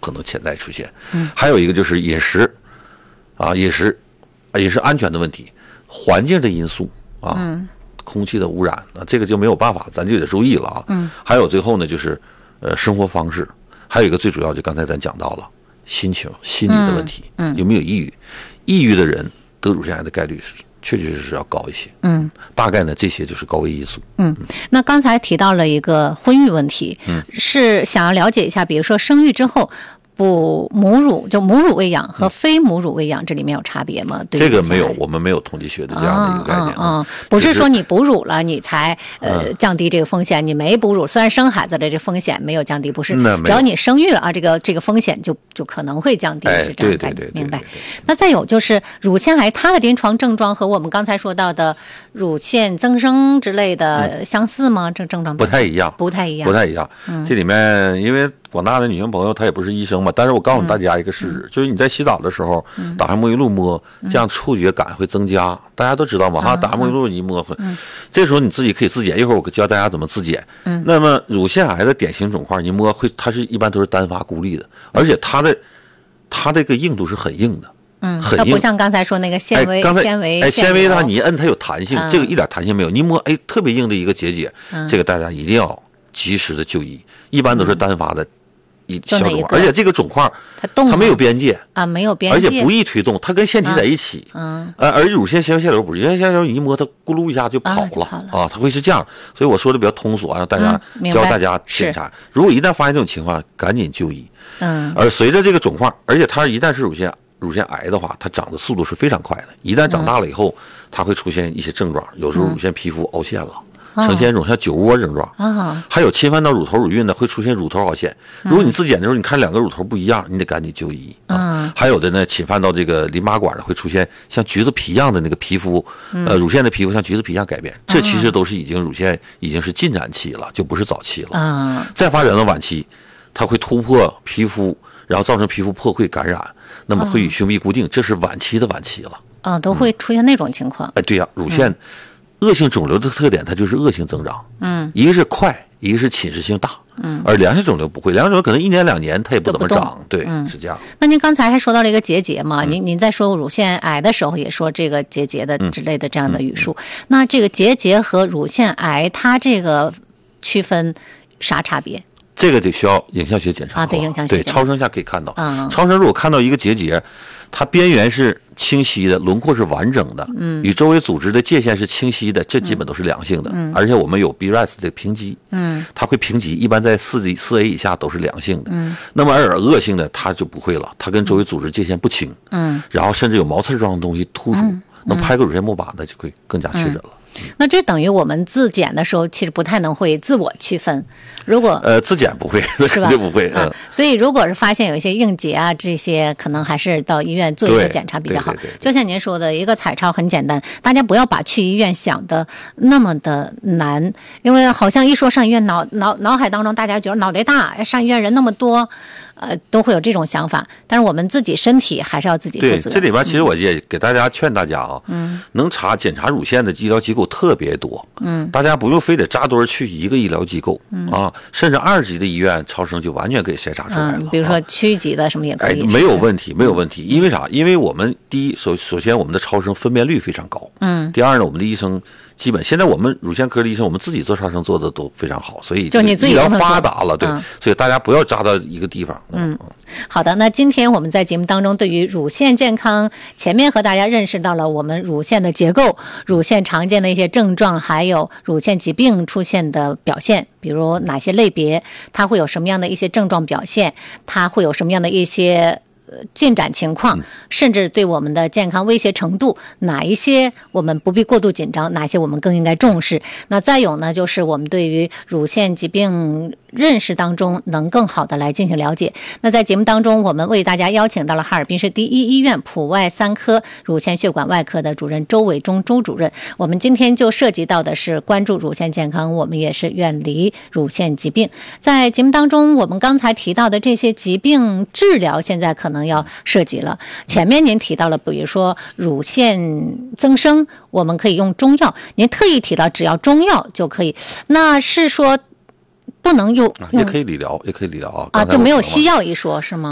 可能潜在出现。还有一个就是饮食啊，饮食安全的问题，环境的因素啊，空气的污染啊，这个就没有办法，咱就得注意了啊。还有最后呢，就是生活方式，还有一个最主要就刚才咱讲到了心情、心理的问题，有没有抑郁？抑郁的人得乳腺癌的概率确实要高一些。大概呢这些就是高危因素。 那刚才提到了一个婚育问题，是想要了解一下，比如说生育之后补母乳，就母乳喂养和非母乳喂养这里面有差别吗？ 这个没有，我们没有统计学的这样的一个概念。 不是说你哺乳了你才降低这个风险，你没哺乳，虽然生孩子的这风险没有降低，不是，只要你生育了啊，这个风险就可能会降低，是这样概念。明白。那再有就是乳腺癌，它的临床症状和我们刚才说到的乳腺增生之类的相似吗？这症状不太一样， 不太一样。 这里面因为广大的女性朋友她也不是医生嘛，但是我告诉大家一个事实，就是你在洗澡的时候打上沐浴露摸，这样触觉感会增加。大家都知道嘛哈，打沐浴露你摸会，这时候你自己可以自检，一会儿我教大家怎么自检。那么乳腺癌的典型肿块，你摸会，它是一般都是单发孤立的，而且它这个硬度是很硬的。很硬， 它不像刚才说那个纤维它你一摁它有弹性，这个一点弹性没有。你摸特别硬的一个结节，这个大家一定要及时的就医，一般都是单发的小肿块，而且这个肿块它没有边界啊，没有边界， 而且不易推动，它跟腺体在一起。而乳腺纤维腺瘤不是，乳腺腺瘤你一摸它咕噜一下就跑了啊，它会是这样。所以我说的比较通俗啊，让大家教大家检查。如果一旦发现这种情况，赶紧就医。而随着这个肿块，而且它一旦是乳腺癌的话，它长的速度是非常快的。一旦长大了以后，它会出现一些症状，有时候乳腺皮肤凹陷了，呈现一种像酒窝症状。还有侵犯到乳头乳晕的，会出现乳头凹陷。如果你自检的时候，你看两个乳头不一样，你得赶紧就医。还有的呢，侵犯到这个淋巴管的，会出现像橘子皮一样的那个皮肤，乳腺的皮肤像橘子皮一样改变。这其实都是乳腺已经是进展期了，就不是早期了。再发展到晚期，它会突破皮肤，然后造成皮肤破溃感染。那么会与胸壁固定，这是晚期的晚期了。 都会出现那种情况。 对呀，乳腺恶性肿瘤的特点，它就是恶性增长。一个是快，一个是侵蚀性大。而良性肿瘤不会，良性肿瘤可能1年2年它也不怎么长。对，是这样。 那您刚才还说到了一个结节嘛？您在说乳腺癌的时候也说这个结节的之类的这样的语数。那这个结节和乳腺癌，它这个区分啥差别？ 这个得需要影像学检查。对，超声下可以看到。超声如果看到一个结节，它边缘是清晰的，轮廓是完整的，与周围组织的界限是清晰的，这基本都是良性的。而且我们有 BRAF 的评级，它会评级，一般在4A 以下都是良性的。那么而恶性的它就不会了，它跟周围组织界限不清，然后甚至有毛刺状的东西突出，那拍个乳腺钼靶那就会更加确诊了。 那这等于我们自检的时候其实不太能会自我区分，如果自检不会，是吧？不会。 所以如果是发现有一些硬结啊，这些可能还是到医院做一个检查比较好。就像您说的，一个彩超很简单，大家不要把去医院想的那么的难，因为好像一说上医院，脑海当中大家觉得脑袋大，上医院人那么多。都会有这种想法，但是我们自己身体还是要自己负责。 对，这里边其实我也给大家劝大家啊，能检查乳腺的医疗机构特别多，大家不用非得扎堆去一个医疗机构啊，甚至2级的医院超声就完全可以筛查出来了。 比如说区级的什么也可以。 没有问题，没有问题。因为啥？因为我们第一，首先我们的超声分辨率非常高，第二呢，我们的医生基本现在我们乳腺科的医生，我们自己做超声做的都非常好，所以就你自己医疗发达了，对，所以大家不要扎到一个地方。 好的，那今天我们在节目当中对于乳腺健康，前面和大家认识到了我们乳腺的结构、乳腺常见的一些症状，还有乳腺疾病出现的表现，比如哪些类别，它会有什么样的一些症状表现，它会有什么样的一些进展情况，甚至对我们的健康威胁程度，哪一些我们不必过度紧张，哪些我们更应该重视。那再有呢，就是我们对于乳腺疾病认识当中能更好的来进行了解。那在节目当中，我们为大家邀请到了哈尔滨市第一医院普外3科乳腺血管外科的主任周伟忠周主任。我们今天就涉及到的是关注乳腺健康，我们也是远离乳腺疾病。在节目当中，我们刚才提到的这些疾病治疗，现在可能要涉及了。前面您提到了，比如说乳腺增生，我们可以用中药，您特意提到只要中药就可以，那是说不能用也可以理疗，也可以理疗啊， 就没有西药一说是吗？